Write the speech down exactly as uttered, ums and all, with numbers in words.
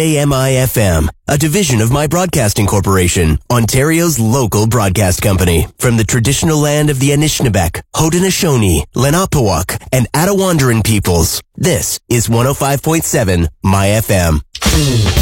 A M I F M, a division of My Broadcasting Corporation, Ontario's local broadcast company. From the traditional land of the Anishinaabeg, Haudenosaunee, Lenape, and Attawandaron peoples, this is one oh five point seven My F M.